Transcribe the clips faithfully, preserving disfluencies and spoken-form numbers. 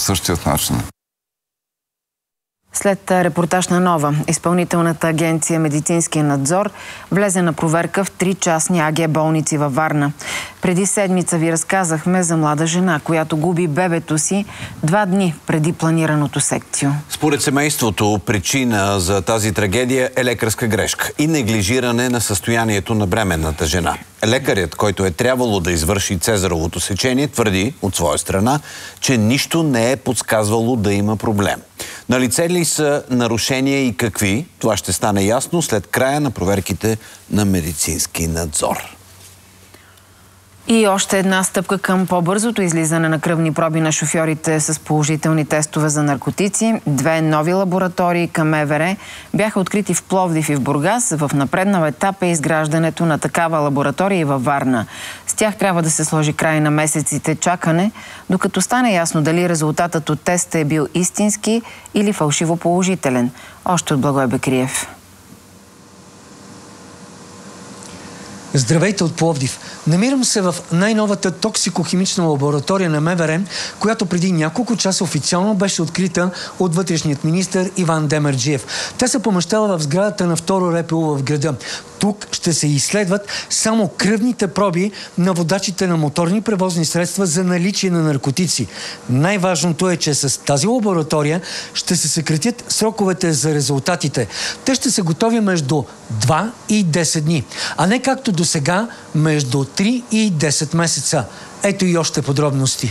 същият начин. След репортаж на Нова, Изпълнителната агенция Медицинския надзор влезе на проверка в три частни АГ болници във Варна. Преди седмица ви разказахме за млада жена, която губи бебето си два дни преди планираното секцио. Според семейството, причина за тази трагедия е лекарска грешка и неглижиране на състоянието на бременната жена. Лекарят, който е трябвало да извърши цезаровото сечение, твърди от своя страна, че нищо не е подсказвало да има проблем. Налице ли са нарушения и какви? Това ще стане ясно след края на проверките на медицински надзор. И още една стъпка към по-бързото излизане на кръвни проби на шофьорите с положителни тестове за наркотици. Две нови лаборатории към МВР бяха открити в Пловдив и в Бургас. В напреднал етап е изграждането на такава лаборатория и във Варна. С тях трябва да се сложи край на месеците чакане, докато стане ясно дали резултатът от теста е бил истински или фалшиво положителен. Още от Благой Бекриев. Здравейте от Пловдив! Намирам се в най-новата токсикохимична лаборатория на МВР, която преди няколко часа официално беше открита от вътрешният министър Иван Демерджиев. Тя се помещава в сградата на второ РПУ в града. Тук ще се изследват само кръвните проби на водачите на моторни превозни средства за наличие на наркотици. Най-важното е, че с тази лаборатория ще се съкратят сроковете за резултатите. Те ще се готови между два и десет дни, а не както до сега между три и десет месеца. Ето и още подробности.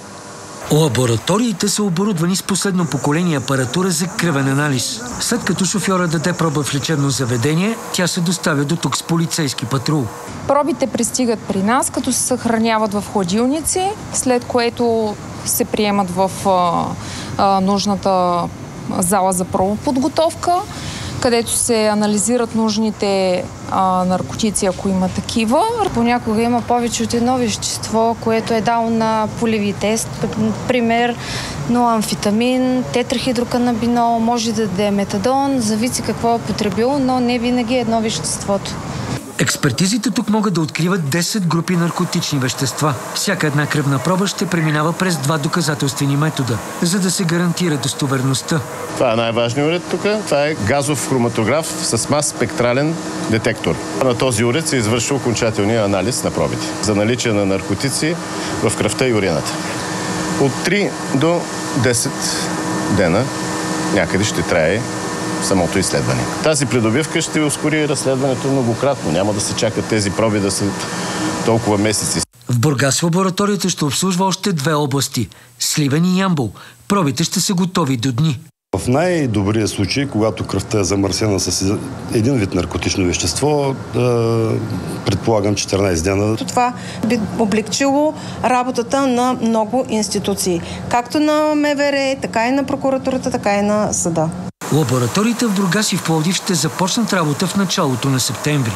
Лабораториите са оборудвани с последно поколение апаратура за кръвен анализ. След като шофьора даде проба в лечебно заведение, тя се доставя до тук с полицейски патрул. Пробите пристигат при нас, като се съхраняват в хладилници, след което се приемат в а, а, нужната зала за пробоподготовка, където се анализират нужните а, наркотици, ако има такива. Понякога има повече от едно вещество, което е дало на полеви тест. Например, ноамфетамин, тетрахидроканабинол, може да даде метадон, зависи какво е потребил, но не винаги е едно веществото. Експертизите тук могат да откриват десет групи наркотични вещества. Всяка една кръвна проба ще преминава през два доказателствени метода, за да се гарантира достоверността. Това е най-важният уред тук. Това е газов хроматограф с мас спектрален детектор. На този уред се извършва окончателния анализ на пробите за наличие на наркотици в кръвта и урината. От три до десет дена някъде ще трае самото изследване. Тази придобивка ще ускори разследването многократно. Няма да се чакат тези проби да са толкова месеци. В Бургас лабораторията ще обслужва още две области – Сливен и Ямбол. Пробите ще са готови до дни. В най-добрия случай, когато кръвта е замърсена с един вид наркотично вещество, предполагам четиринайсет дена. Това би облегчило работата на много институции. Както на МВР, така и на прокуратурата, така и на съда. Лабораториите в Бургас и в Пловдив ще започнат работа в началото на септември.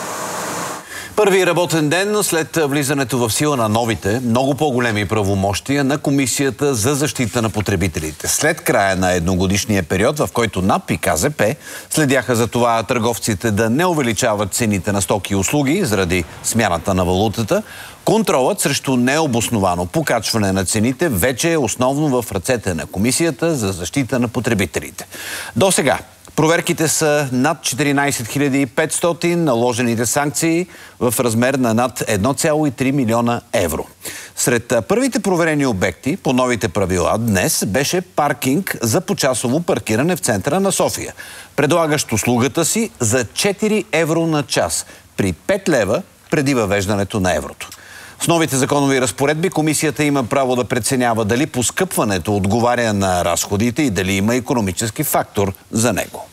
Първи работен ден след влизането в сила на новите, много по-големи правомощия на Комисията за защита на потребителите. След края на едногодишния период, в който НАП и КЗП следяха за това търговците да не увеличават цените на стоки и услуги заради смяната на валутата, контролът срещу необосновано покачване на цените вече е основно в ръцете на Комисията за защита на потребителите. До сега проверките са над четиринайсет хиляди и петстотин, наложените санкции в размер на над едно цяло и три милиона евро. Сред първите проверени обекти по новите правила днес беше паркинг за почасово паркиране в центъра на София, предлагащ услугата си за четири евро на час при пет лева преди въвеждането на еврото. С новите законови разпоредби комисията има право да преценява дали поскъпването отговаря на разходите и дали има икономически фактор за него.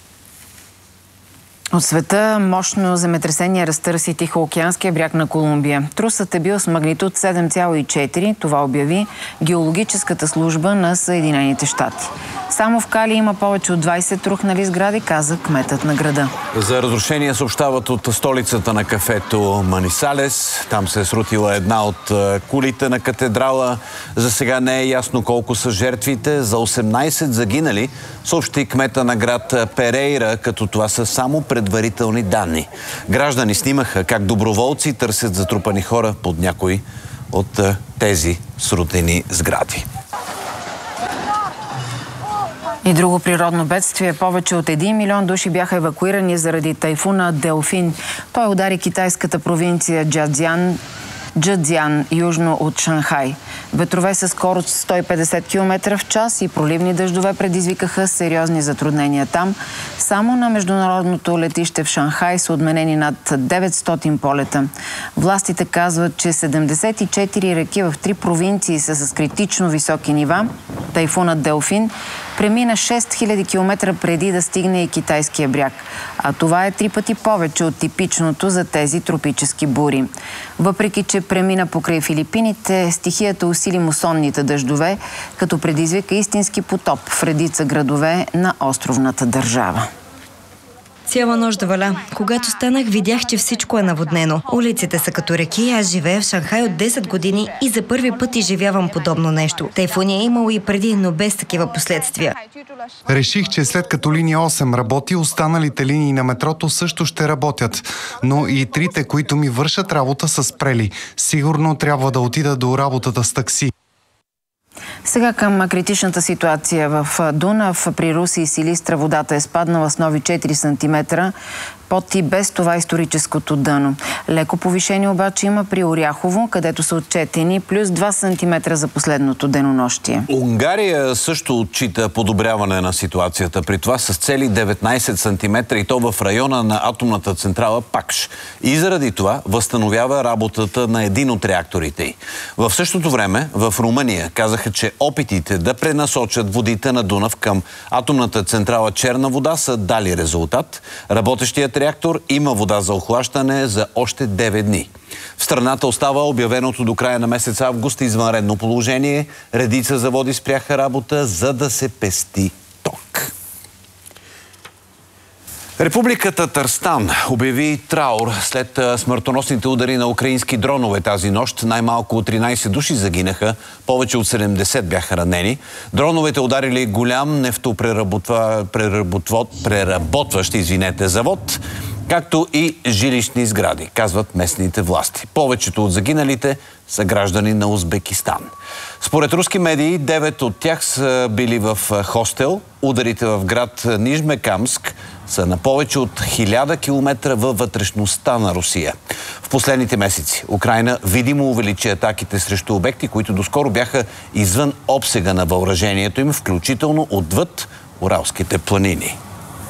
От света мощно земетресение разтърси Тихоокеанския бряг на Колумбия. Трусът е бил с магнитуд седем цяло и четири. Това обяви геологическата служба на Съединените щати. Само в Кали има повече от двайсет рухнали сгради, каза кметът на града. За разрушения съобщават от столицата на кафето Манисалес. Там се е срутила една от кулите на катедрала. За сега не е ясно колко са жертвите. За осемнайсет загинали съобщи кмета на град Перейра, като това са само предварителни данни. Граждани снимаха как доброволци търсят затрупани хора под някои от тези срутени сгради. И друго природно бедствие. Повече от един милион души бяха евакуирани заради тайфуна Делфин. Той удари китайската провинция Джадзян, Джадзян, южно от Шанхай. Ветрове със скорост сто и петдесет километра в час и проливни дъждове предизвикаха сериозни затруднения там. Само на международното летище в Шанхай са отменени над деветстотин полета. Властите казват, че седемдесет и четири реки в три провинции са с критично високи нива. Тайфунът Делфин премина шест хиляди километра преди да стигне и китайския бряг. А това е три пъти повече от типичното за тези тропически бури. Въпреки че премина покрай Филипините, стихията усили мусонните дъждове, като предизвика истински потоп в редица градове на островната държава. Цяла нощ валя. Когато станах, видях, че всичко е наводнено. Улиците са като реки, аз живея в Шанхай от десет години и за първи път изживявам подобно нещо. Тайфуни е имало и преди, но без такива последствия. Реших, че след като линия осем работи, останалите линии на метрото също ще работят. Но и трите, които ми вършат работа, са спрели. Сигурно трябва да отида до работата с такси. Сега към критичната ситуация в Дунав. При Руси и Силистра водата е спаднала с нови четири сантиметра под и без това историческото дъно. Леко повишение обаче има при Оряхово, където са отчетени плюс два сантиметра за последното денонощие. Унгария също отчита подобряване на ситуацията. При това с цели деветнайсет сантиметра и то в района на атомната централа Пакш. И заради това възстановява работата на един от реакторите й. В същото време в Румъния казаха, че опитите да пренасочат водите на Дунав към атомната централа Черна вода са дали резултат. Работещият реактор има вода за охлащане за още девет дни. В страната остава обявеното до края на месец август извънредно положение. Редица заводи спряха работа, за да се пести ток. Република Татарстан обяви траур след смъртоносните удари на украински дронове тази нощ. Най-малко тринайсет души загинаха, повече от седемдесет бяха ранени. Дроновете ударили голям нефтопреработващ извинете, завод, както и жилищни сгради, казват местните власти. Повечето от загиналите са граждани на Узбекистан. Според руски медии, девет от тях са били в хостел. Ударите в град Нижмекамск са на повече от хиляда километра във вътрешността на Русия. В последните месеци Украйна видимо увеличи атаките срещу обекти, които доскоро бяха извън обсега на въоръжението им, включително отвъд Уралските планини.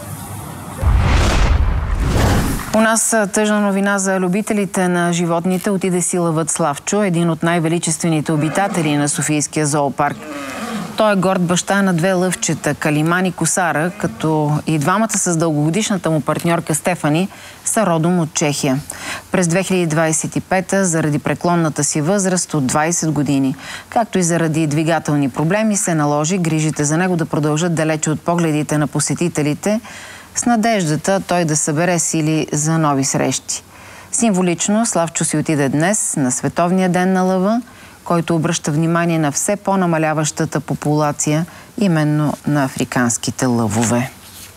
У нас тъжна новина за любителите на животните. Отиде си лъвът Славчо, един от най-величествените обитатели на Софийския зоопарк. Той е горд баща на две лъвчета, Калиман и Косара, като и двамата с дългогодишната му партньорка Стефани са родом от Чехия. През две хиляди двайсет и пета, заради преклонната си възраст от двайсет години, както и заради двигателни проблеми, се наложи грижите за него да продължат далече от погледите на посетителите, с надеждата той да събере сили за нови срещи. Символично Славчо си отиде днес на Световния ден на лъва, който обръща внимание на все по-намаляващата популация именно на африканските лъвове.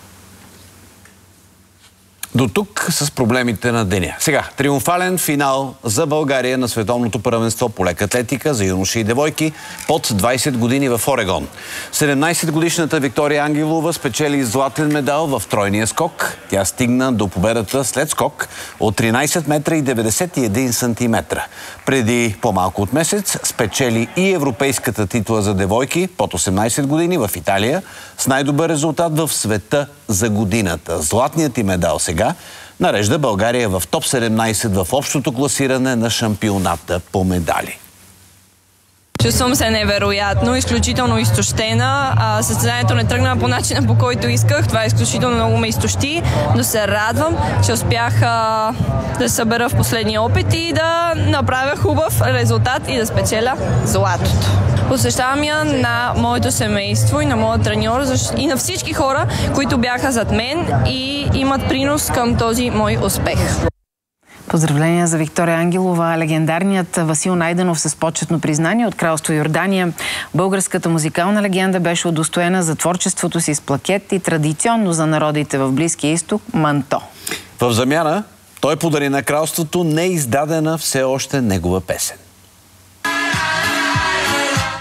До тук с проблемите на деня. Сега, триумфален финал за България на Световното първенство по лека атлетика за юноши и девойки под двайсет години в Орегон. седемнайсетгодишната Виктория Ангелова спечели златен медал в тройния скок. Тя стигна до победата след скок от тринайсет метра и деветдесет и един сантиметра. Преди по-малко от месец спечели и европейската титла за девойки под осемнайсет години в Италия с най-добър резултат в света за годината. Златният и медал сега нарежда България в топ седемнайсет в общото класиране на шампионата по медали. Чувствам се невероятно, изключително изтощена. А, състезанието не тръгна по начина, по който исках. Това изключително много ме изтощи, но се радвам, че успях а, да се събера в последния опит и да направя хубав резултат и да спечеля златото. Посвещавам я на моето семейство и на моят треньор и на всички хора, които бяха зад мен и имат принос към този мой успех. Поздравления за Виктория Ангелова. Легендарният Васил Найденов с почетно признание от Кралство Йордания. Българската музикална легенда беше удостоена за творчеството си с плакет и традиционно за народите в Близкия изток манто. В замяна той подари на кралството неиздадена все още негова песен.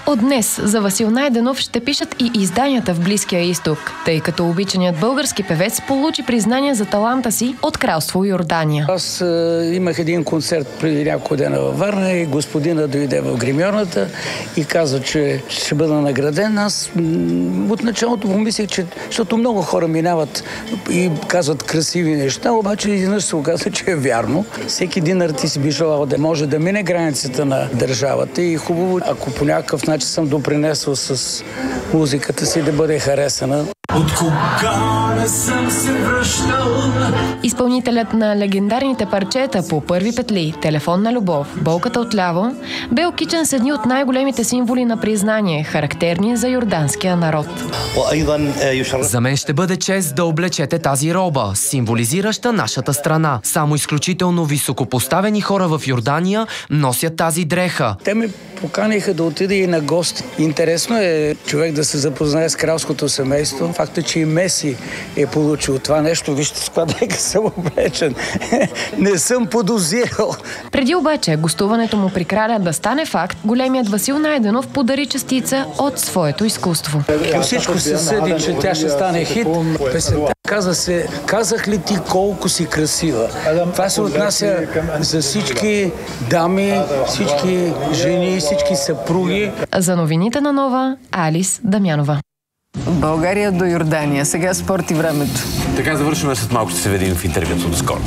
От днес за Васил Найденов ще пишат и изданията в Близкия изток, тъй като обичаният български певец получи признание за таланта си от кралство Йордания. Аз е, имах един концерт преди няколко дена във Варна и господина дойде в гримьорната и каза, че ще бъда награден. Аз от началото помислих, че защото много хора минават и казват красиви неща, обаче изведнъж се оказа, че е вярно. Всеки един артист би желал да може да мине границата на държавата и хубаво, ако по някакъв начин съм допринесъл с музиката си да бъде харесана. От кога не съм се връщал. Изпълнителят на легендарните парчета по първи петли, Телефонна любов, Болката отляво, бе окичен с едни от най-големите символи на признание, характерни за йорданския народ. За мен ще бъде чест да облечете тази роба, символизираща нашата страна. Само изключително високопоставени хора в Йордания носят тази дреха. Те ме поканиха да отида и на гости. Интересно е човек да се запознае с кралското семейство. Факта, че и Меси е получил това нещо, вижте с каква дека съм облечен. Не съм подозирал. Преди обаче гостуването му при краля да стане факт, големият Васил Найденов подари частица от своето изкуство. Всичко се съди, че тя ще стане хит. Песента каза се, казах ли ти колко си красива? Това се отнася за всички дами, всички жени, всички съпруги. За новините на Нова, Алис Дамянова. България до Йордания. Сега спорт и времето. Така завършваме, след малко ще се видим в интервюто. До скоро.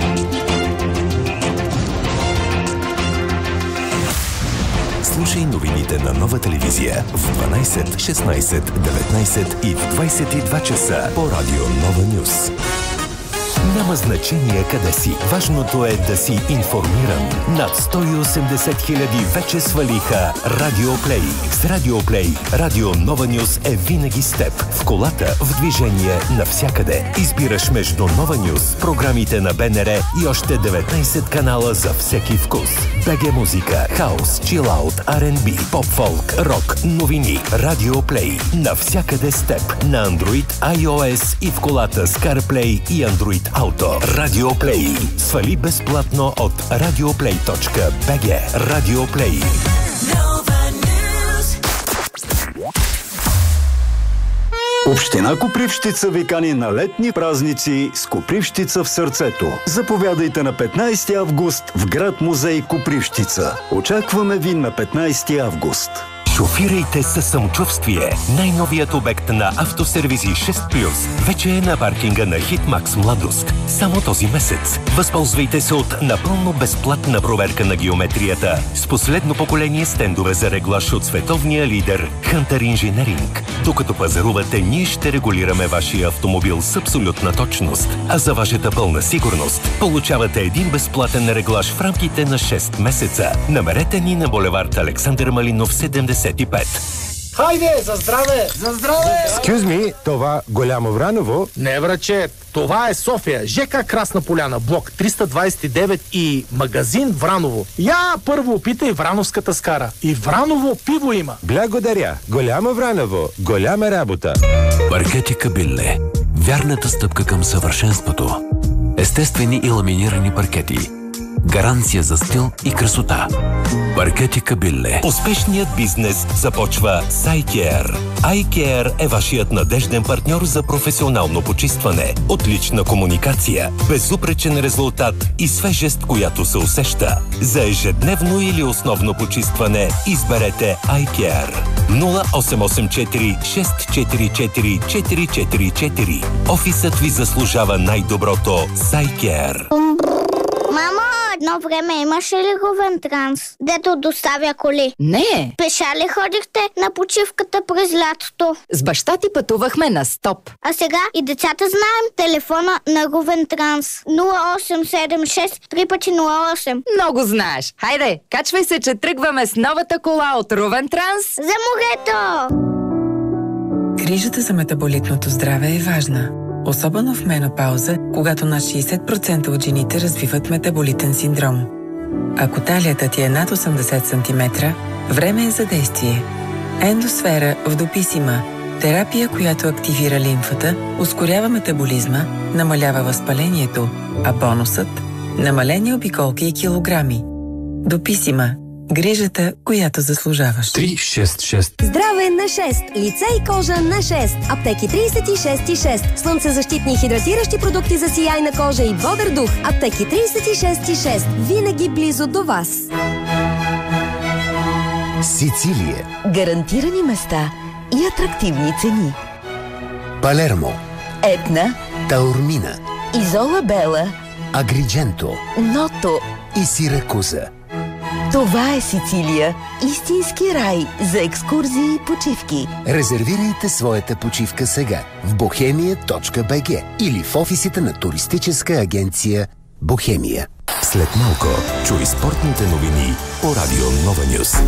Слушай новините на Нова телевизия в дванайсет, шестнайсет, деветнайсет и в двайсет и два часа по радио Нова Нюс. Няма значение къде си. Важното е да си информиран. Над сто и осемдесет хиляди вече свалиха Радио Плей. С Радио Плей Радио Нова Нюс е винаги с теб. В колата, в движение, навсякъде. Избираш между Нова Нюс, програмите на БНР и още деветнайсет канала за всеки вкус. БГ музика, хаус, чилаут, Ар енд Би, поп-фолк, рок, новини. Радио Плей. Навсякъде с теб. На Android, iOS и в колата с CarPlay и Android Auto. Радио Плей. Свали безплатно от радиоплей точка би джи. Радио Плей. Община Копривщица ви кани на летни празници с Копривщица в сърцето. Заповядайте на петнайсети август в град музей Копривщица. Очакваме ви на петнайсети август. Шофирайте със самочувствие. Най-новият обект на Автосервизи шест плюс вече е на паркинга на Хитмакс Младост. Само този месец. Възползвайте се от напълно безплатна проверка на геометрията с последно поколение стендове за реглаж от световния лидер Hunter Engineering. Докато пазарувате, ние ще регулираме вашия автомобил с абсолютна точност. А за вашата пълна сигурност получавате един безплатен реглаж в рамките на шест месеца. Намерете ни на булевард Александър Малинов седемдесет и пет. Хайде, за здраве! За здраве! Excuse me, това Голямо Враново? Не, враче, това е София, ЖК Красна поляна, блок триста двайсет и девет и магазин Враново. Я първо опитай Врановската скара. И Враново пиво има. Благодаря. Голямо Враново, голяма работа. Паркети Кабилле. Вярната стъпка към съвършенството. Естествени и ламинирани паркети. Гаранция за стил и красота. Паркети Кабилле. Успешният бизнес започва с iCare. iCare е вашият надежден партньор за професионално почистване, отлична комуникация, безупречен резултат и свежест, която се усеща. За ежедневно или основно почистване изберете iCare. нула осем осем четири шест четири четири четири четири четири. Офисът ви заслужава най-доброто с iCare. Мамо, едно време имаше ли Ровентранс, дето доставя коли? Не. Пеша ли ходихте на почивката през лятото? С баща ти пътувахме на стоп. А сега и децата знаем телефона на Ровентранс. нула осем седем шест три пъти нула осем. Много знаеш. Хайде, качвай се, че тръгваме с новата кола от Ровентранс. За морето! Грижата за метаболитното здраве е важна. Особено в менопауза, когато над шейсет процента от жените развиват метаболитен синдром. Ако талията ти е над осемдесет сантиметра, време е за действие. Ендосфера в Дописима – терапия, която активира лимфата, ускорява метаболизма, намалява възпалението, а бонусът – намалени обиколки и килограми. Дописима Грижата, която заслужаваш. три шест шест. Здраве на шест. Лице и кожа на шест. Аптеки тридесет и шест и шест. Слънцезащитни хидратиращи продукти за сияйна кожа и бодър дух. Аптеки тридесет и шест и шест. Винаги близо до вас. Сицилия. Гарантирани места и атрактивни цени. Палермо. Етна. Таурмина. Изола Бела. Агридженто. Ното. И Сиракуза. Това е Сицилия. Истински рай за екскурзии и почивки. Резервирайте своята почивка сега в бохемия точка би джи или в офисите на туристическа агенция Бохемия. След малко чуй спортните новини по Радио Нова Нюс.